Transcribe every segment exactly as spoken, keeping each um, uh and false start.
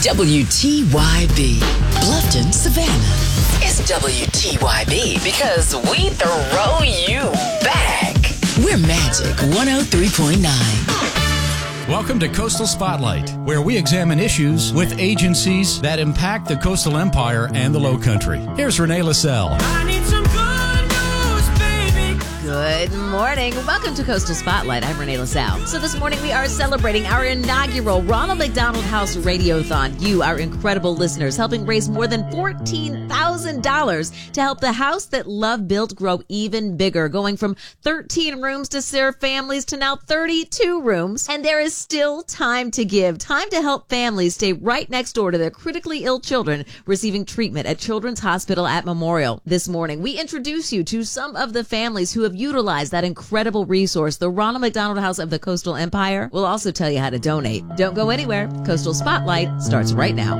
W T Y B, Bluffton, Savannah. It's W T Y B because we throw you back. We're Magic one oh three point nine. Welcome to Coastal Spotlight, where we examine issues with agencies that impact the coastal empire and the Low Country. Here's Renee LaSalle. I need some good news, baby. Good morning. Welcome to Coastal Spotlight. I'm Renee LaSalle. So this morning we are celebrating our inaugural Ronald McDonald House Radiothon. You, our incredible listeners, helping raise more than fourteen thousand dollars to help the house that love built grow even bigger, going from thirteen rooms to serve families to now thirty-two rooms. And there is still time to give, time to help families stay right next door to their critically ill children receiving treatment at Children's Hospital at Memorial. This morning, we introduce you to some of the families who have utilized that incredible resource, the Ronald McDonald House of the Coastal Empire. We'll also tell you how to donate. Don't go anywhere. Coastal Spotlight starts right now.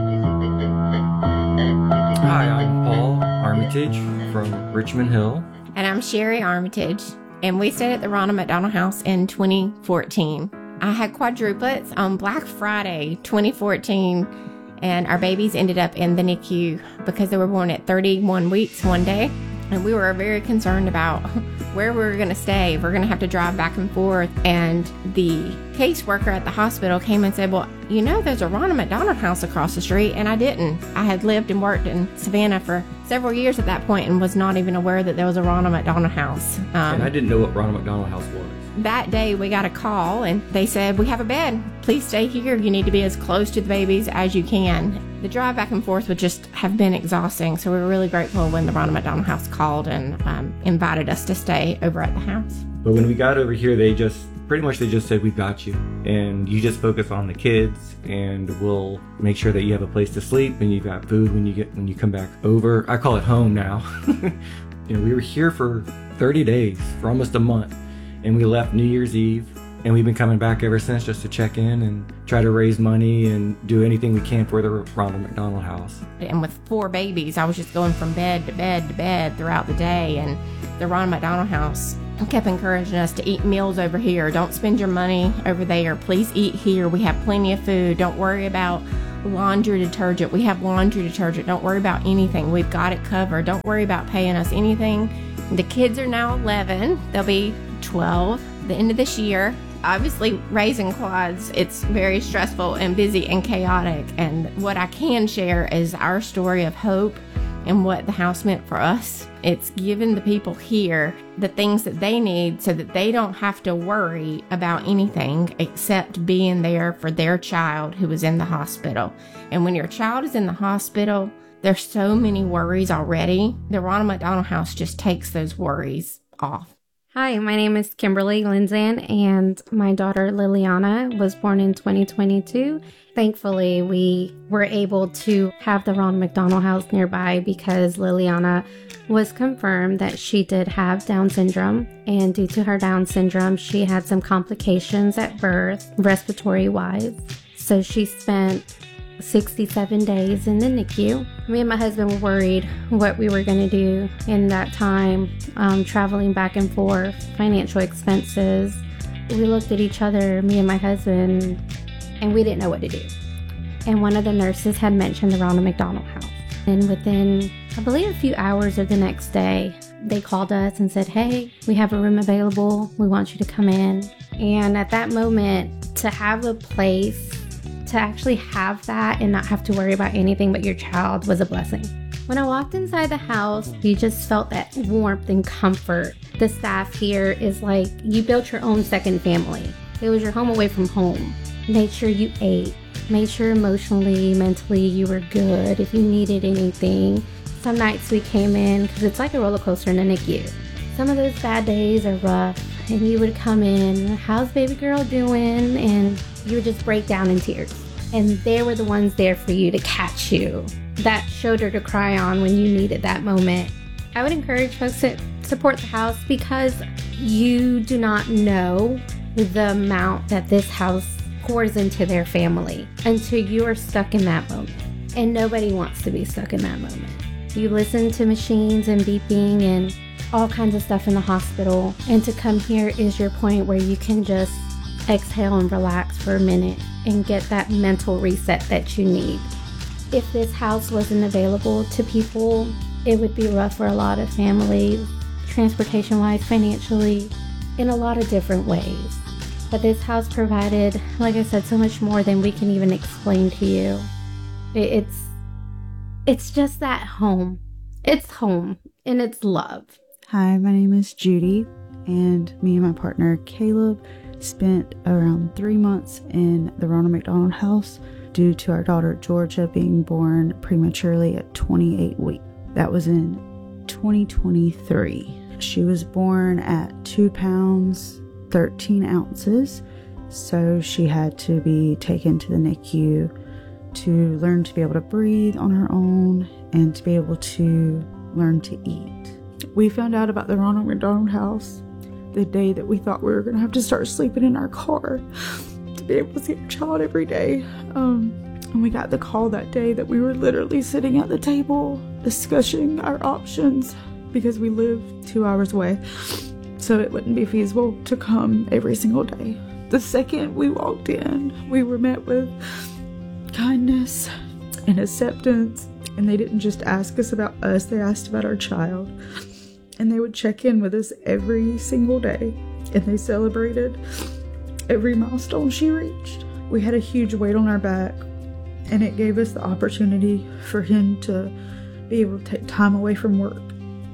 Hi, I'm Paul Armitage from Richmond Hill. And I'm Sherry Armitage, and we stayed at the Ronald McDonald House in twenty fourteen. I had quadruplets on Black Friday twenty fourteen, and our babies ended up in the N I C U because they were born at thirty-one weeks one day. And we were very concerned about where we were going to stay. We're going to have to drive back and forth. And the caseworker at the hospital came and said, well, you know, there's a Ronald McDonald House across the street. And I didn't. I had lived and worked in Savannah for several years at that point and was not even aware that there was a Ronald McDonald House. Um, and I didn't know what Ronald McDonald House was. That day we got a call and they said, we have a bed. Please stay here. You need to be as close to the babies as you can. The drive back and forth would just have been exhausting. So we were really grateful when the Ronald McDonald House called and um, invited us to stay over at the house. But when we got over here, they just, pretty much they just said, we've got you. And you just focus on the kids and we'll make sure that you have a place to sleep and you've got food when you get, when you come back over. I call it home now. You know, we were here for thirty days, for almost a month. And we left New Year's Eve, and we've been coming back ever since just to check in and try to raise money and do anything we can for the Ronald McDonald House. And with four babies, I was just going from bed to bed to bed throughout the day, and the Ronald McDonald House kept encouraging us to eat meals over here. Don't spend your money over there. Please eat here. We have plenty of food. Don't worry about laundry detergent. We have laundry detergent. Don't worry about anything. We've got it covered. Don't worry about paying us anything. The kids are now eleven. They'll be twelve the end of this year. Obviously, raising quads, it's very stressful and busy and chaotic. And what I can share is our story of hope and what the house meant for us. It's given the people here the things that they need so that they don't have to worry about anything except being there for their child who was in the hospital. And when your child is in the hospital, there's so many worries already. The Ronald McDonald House just takes those worries off. Hi, my name is Kimberly Linzan, and my daughter Liliana was born in twenty twenty-two. Thankfully, we were able to have the Ronald McDonald House nearby because Liliana was confirmed that she did have Down syndrome, and due to her Down syndrome, she had some complications at birth, respiratory-wise. So she spent sixty-seven days in the N I C U. Me and my husband were worried what we were going to do in that time, um, traveling back and forth, financial expenses. We looked at each other, me and my husband, and we didn't know what to do. And one of the nurses had mentioned the Ronald McDonald House. And within, I believe, a few hours of the next day, they called us and said, hey, we have a room available. We want you to come in. And at that moment, to have a place to actually have that and not have to worry about anything but your child was a blessing. When I walked inside the house, you just felt that warmth and comfort. The staff here is like you built your own second family. It was your home away from home. Made sure you ate. Made sure emotionally, mentally you were good. If you needed anything. Some nights we came in, because it's like a roller coaster in the N I C U. Some of those bad days are rough, and you would come in, how's baby girl doing? And you would just break down in tears. And they were the ones there for you to catch you. That shoulder to cry on when you needed that moment. I would encourage folks to support the house because you do not know the amount that this house pours into their family until you are stuck in that moment. And nobody wants to be stuck in that moment. You listen to machines and beeping and all kinds of stuff in the hospital. And to come here is your point where you can just exhale and relax for a minute and get that mental reset that you need. If this house wasn't available to people, it would be rough for a lot of families, transportation-wise, financially, in a lot of different ways. But this house provided, like I said, so much more than we can even explain to you. It, it's, it's just that home. It's home, and it's love. Hi, my name is Judy, and me and my partner Caleb spent around three months in the Ronald McDonald House due to our daughter Georgia being born prematurely at twenty-eight weeks. That was in twenty twenty-three. She was born at two pounds, thirteen ounces, so she had to be taken to the N I C U to learn to be able to breathe on her own and to be able to learn to eat. We found out about the Ronald McDonald House the day that we thought we were going to have to start sleeping in our car to be able to see our child every day. Um, and we got the call that day that we were literally sitting at the table discussing our options because we live two hours away, so it wouldn't be feasible to come every single day. The second we walked in, we were met with kindness and acceptance, and they didn't just ask us about us, they asked about our child. And they would check in with us every single day, and they celebrated every milestone she reached. We had a huge weight on our back, and it gave us the opportunity for him to be able to take time away from work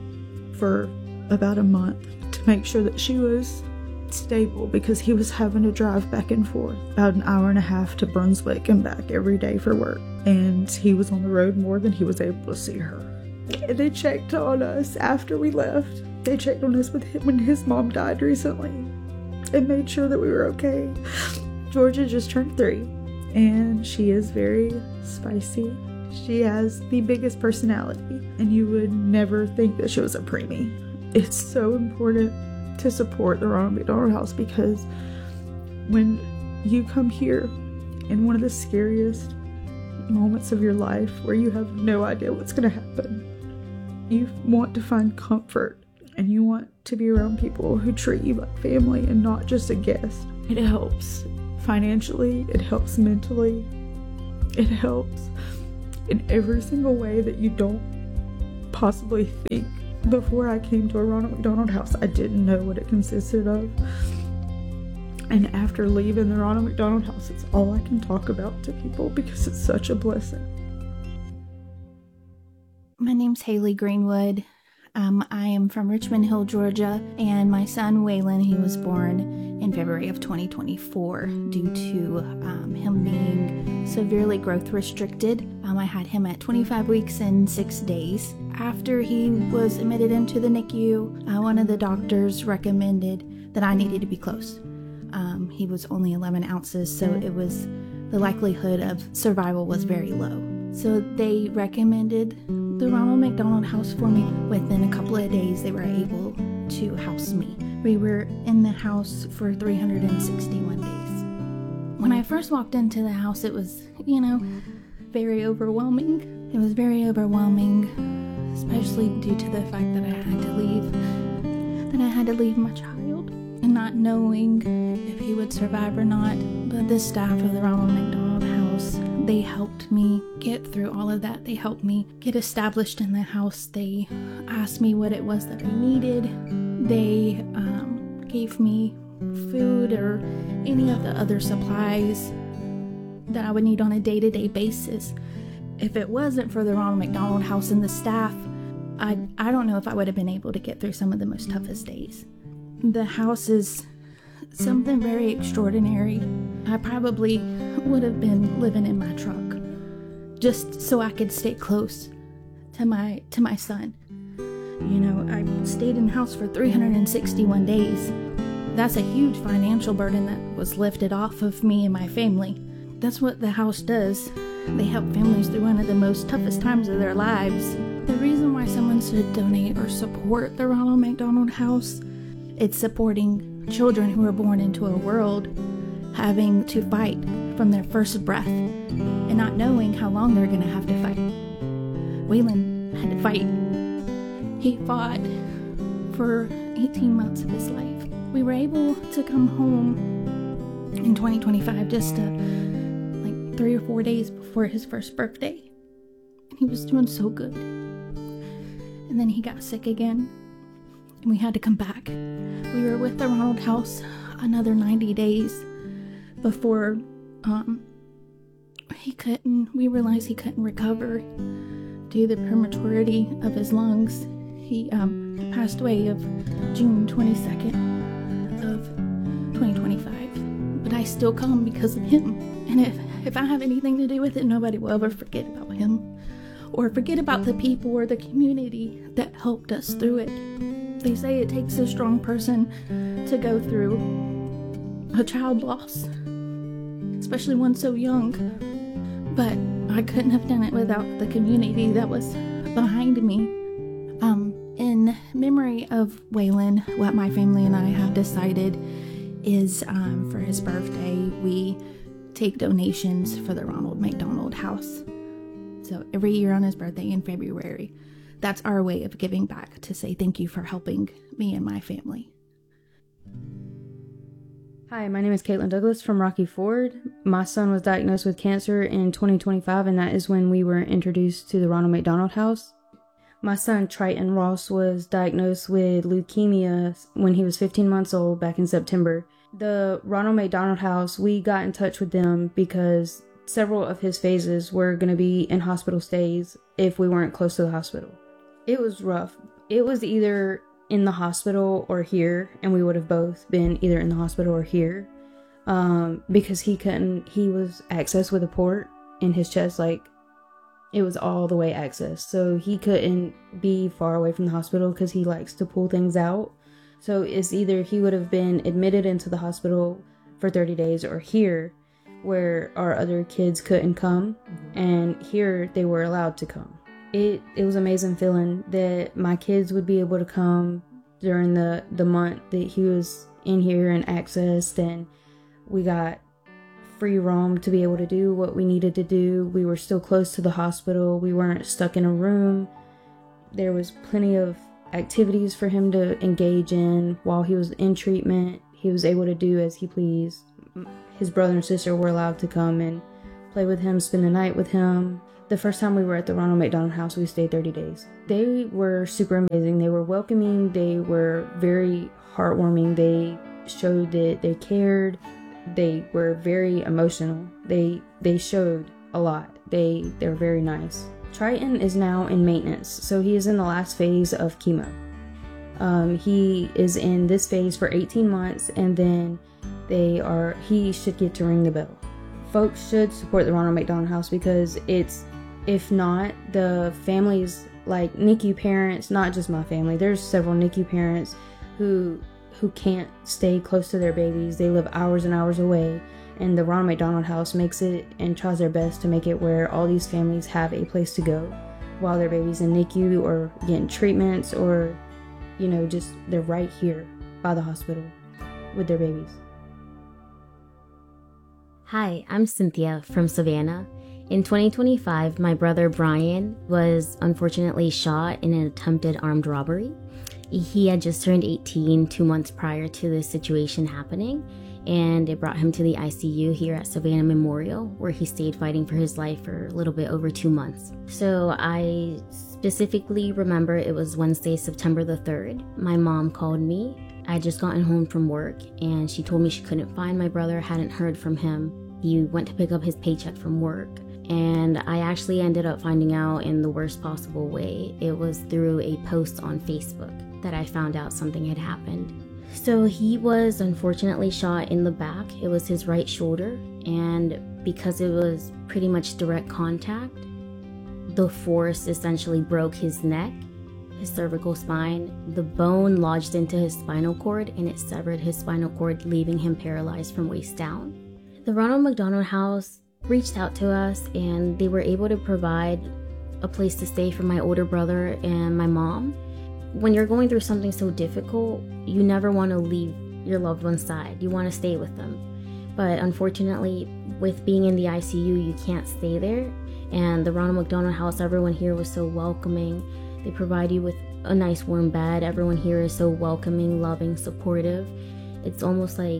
for about a month to make sure that she was stable, because he was having to drive back and forth about an hour and a half to Brunswick and back every day for work, and he was on the road more than he was able to see her. And they checked on us after we left. They checked on us with him when his mom died recently and made sure that we were okay. Georgia just turned three, and she is very spicy. She has the biggest personality, and you would never think that she was a preemie. It's so important to support the Ronald McDonald House, because when you come here in one of the scariest moments of your life where you have no idea what's going to happen, you want to find comfort, and you want to be around people who treat you like family and not just a guest. It helps financially, it helps mentally, it helps in every single way that you don't possibly think. Before I came to a Ronald McDonald House, I didn't know what it consisted of. And after leaving the Ronald McDonald House, it's all I can talk about to people because it's such a blessing. My name's Haley Greenwood. Um, I am from Richmond Hill, Georgia, and my son Waylon, he was born in February of twenty twenty-four due to um, him being severely growth restricted. Um, I had him at twenty-five weeks and six days. After he was admitted into the N I C U, uh, one of the doctors recommended that I needed to be close. Um, he was only eleven ounces, so it was, the likelihood of survival was very low. So they recommended the Ronald McDonald House for me. Within a couple of days, they were able to house me. We were in the house for three hundred sixty-one days. When I first walked into the house, it was, you know, very overwhelming. It was very overwhelming, especially due to the fact that I had to leave, that I had to leave my child, and not knowing if he would survive or not. But the staff of the Ronald McDonald House, they helped me get through all of that. They helped me get established in the house. They asked me what it was that I needed. They um, gave me food or any of the other supplies that I would need on a day-to-day basis. If it wasn't for the Ronald McDonald House and the staff, I, I don't know if I would have been able to get through some of the most toughest days. The house is something very extraordinary. I probably would have been living in my truck just so I could stay close to my to my son. You know, I stayed in the house for three hundred sixty-one days. That's a huge financial burden that was lifted off of me and my family. That's what the house does. They help families through one of the most toughest times of their lives. The reason why someone should donate or support the Ronald McDonald House, it's supporting children who are born into a world having to fight from their first breath and not knowing how long they're going to have to fight. Waylon had to fight. He fought for eighteen months of his life. We were able to come home in twenty twenty-five, just uh, like three or four days before his first birthday. And he was doing so good. And then he got sick again, and we had to come back. We were with the Ronald House another ninety days before um, he couldn't, we realized he couldn't recover due to the prematurity of his lungs. He um, passed away of June twenty-second of twenty twenty-five. But I still come because of him. And if, if I have anything to do with it, nobody will ever forget about him. Or forget about the people or the community that helped us through it. They say it takes a strong person to go through a child loss, especially one so young. But I couldn't have done it without the community that was behind me. Um, in memory of Waylon, what my family and I have decided is um, for his birthday, we take donations for the Ronald McDonald House. So every year on his birthday in February, that's our way of giving back to say thank you for helping me and my family. Hi, my name is Caitlin Douglas from Rocky Ford. My son was diagnosed with cancer in twenty twenty-five, and that is when we were introduced to the Ronald McDonald House. My son, Triton Ross, was diagnosed with leukemia when he was fifteen months old back in September. The Ronald McDonald House, we got in touch with them because several of his phases were going to be in hospital stays if we weren't close to the hospital. It was rough. It was either in the hospital or here, and we would have both been either in the hospital or here, um, because he couldn't, he was accessed with a port in his chest, like, it was all the way accessed, so he couldn't be far away from the hospital because he likes to pull things out. So it's either he would have been admitted into the hospital for thirty days or here, where our other kids couldn't come, and here they were allowed to come. It it was amazing feeling that my kids would be able to come during the, the month that he was in here and accessed, and we got free roam to be able to do what we needed to do. We were still close to the hospital. We weren't stuck in a room. There was plenty of activities for him to engage in while he was in treatment. He was able to do as he pleased. His brother and sister were allowed to come and play with him, spend the night with him. The first time we were at the Ronald McDonald House, we stayed thirty days. They were super amazing. They were welcoming. They were very heartwarming. They showed that they cared. They were very emotional. They they showed a lot. They they were very nice. Triton is now in maintenance, so he is in the last phase of chemo. Um, he is in this phase for eighteen months, and then they are he should get to ring the bell. Folks should support the Ronald McDonald House because it's, if not, the families like N I C U parents, not just my family, there's several N I C U parents who who can't stay close to their babies. They live hours and hours away, and the Ronald McDonald House makes it and tries their best to make it where all these families have a place to go while their baby's in N I C U or getting treatments, or, you know, just they're right here by the hospital with their babies. Hi, I'm Cynthia from Savannah. In twenty twenty-five, my brother Brian was unfortunately shot in an attempted armed robbery. He had just turned eighteen two months prior to this situation happening, and it brought him to the I C U here at Savannah Memorial, where he stayed fighting for his life for a little bit over two months. So I specifically remember it was Wednesday, September the third. My mom called me. I had just gotten home from work, and she told me she couldn't find my brother, hadn't heard from him. He went to pick up his paycheck from work. And I actually ended up finding out in the worst possible way. It was through a post on Facebook that I found out something had happened. So he was unfortunately shot in the back. It was his right shoulder, and because it was pretty much direct contact, the force essentially broke his neck, his cervical spine. The bone lodged into his spinal cord, and it severed his spinal cord, leaving him paralyzed from waist down. The Ronald McDonald House reached out to us, and they were able to provide a place to stay for my older brother and my mom. When you're going through something so difficult, you never want to leave your loved one's side. You want to stay with them. But unfortunately, with being in the I C U, you can't stay there. And the Ronald McDonald House, everyone here was so welcoming. They provide you with a nice warm bed. Everyone here is so welcoming, loving, supportive. It's almost like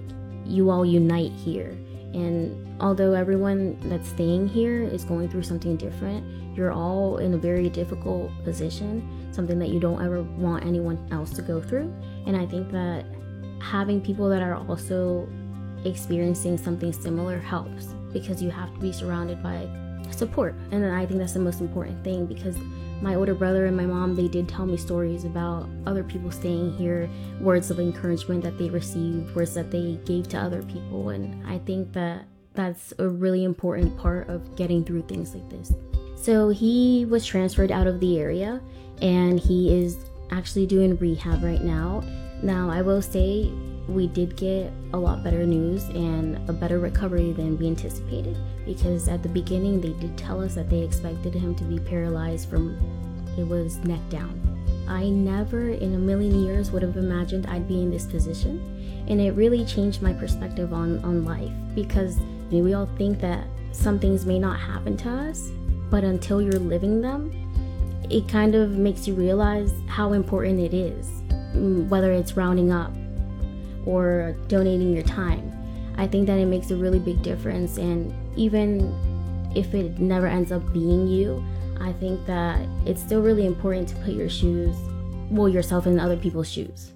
you all unite here. And although everyone that's staying here is going through something different, you're all in a very difficult position, something that you don't ever want anyone else to go through. And I think that having people that are also experiencing something similar helps, because you have to be surrounded by support. And I think that's the most important thing, because my older brother and my mom, they did tell me stories about other people staying here, words of encouragement that they received, words that they gave to other people. And I think that that's a really important part of getting through things like this. So he was transferred out of the area, and he is actually doing rehab right now. Now, I will say we did get a lot better news and a better recovery than we anticipated, because at the beginning they did tell us that they expected him to be paralyzed from it was neck down. I never in a million years would have imagined I'd be in this position, and it really changed my perspective on, on life, because you know, we all think that some things may not happen to us, but until you're living them, it kind of makes you realize how important it is, whether it's rounding up or donating your time. I think that it makes a really big difference, and even if it never ends up being you, I think that it's still really important to put your shoes, well, yourself in other people's shoes.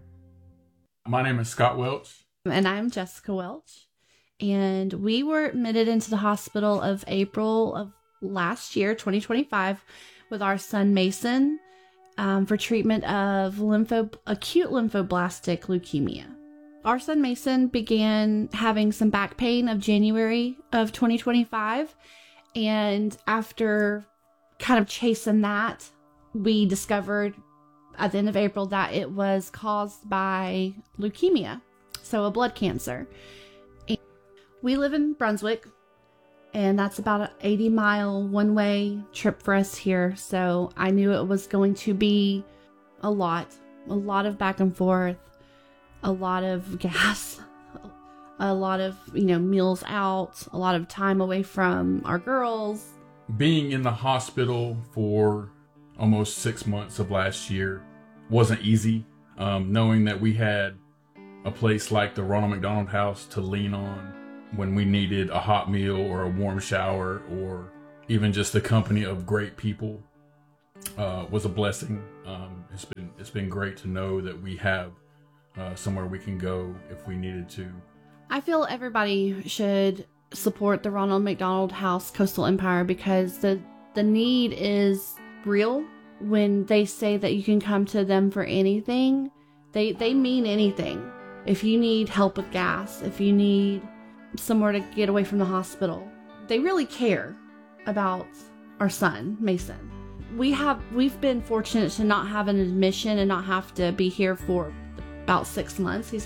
My name is Scott Welch. And I'm Jessica Welch. And we were admitted into the hospital of April of last year, twenty twenty-five, with our son Mason um, for treatment of lympho- acute lymphoblastic leukemia. Our son Mason began having some back pain of January of twenty twenty-five, and after kind of chasing that, we discovered at the end of April that it was caused by leukemia, so a blood cancer. And we live in Brunswick, and that's about an eighty mile one-way trip for us here, so I knew it was going to be a lot, a lot of back and forth, a lot of gas, a lot of, you know, meals out, a lot of time away from our girls. Being in the hospital for almost six months of last year wasn't easy. Um, knowing that we had a place like the Ronald McDonald House to lean on when we needed a hot meal or a warm shower, or even just the company of great people, uh, was a blessing. Um, it's been it's been great to know that we have Uh, somewhere we can go if we needed to. I feel everybody should support the Ronald McDonald House Coastal Empire, because the the need is real. When they say that you can come to them for anything, they they mean anything. If you need help with gas, if you need somewhere to get away from the hospital, they really care about our son Mason. We have we've been fortunate to not have an admission and not have to be here for about six months. He's